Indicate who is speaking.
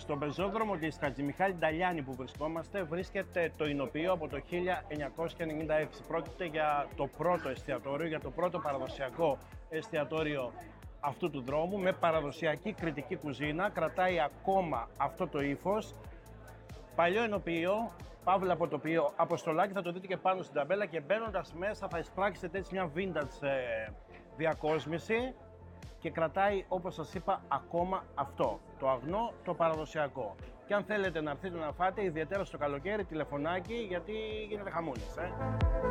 Speaker 1: Στον πεζόδρομο της Χατζημιχάλη Νταλιάνη που βρισκόμαστε βρίσκεται το Εινοποιείο από το 1996. Πρόκειται για το πρώτο εστιατόριο, για το πρώτο παραδοσιακό εστιατόριο αυτού του δρόμου με παραδοσιακή κρητική κουζίνα. Κρατάει ακόμα αυτό το ύφος. Παλιό Εινοποιείο, παύλα ποτοπείο, αποστολάκι, θα το δείτε και πάνω στην ταμπέλα και μπαίνοντας μέσα θα εισπράξετε έτσι μια vintage διακόσμηση και κρατάει, όπως σας είπα, ακόμα αυτό, το αγνό, το παραδοσιακό. Και αν θέλετε να έρθετε να φάτε, ιδιαίτερα στο καλοκαίρι, τηλεφωνάκι, γιατί γίνεται χαμούλης.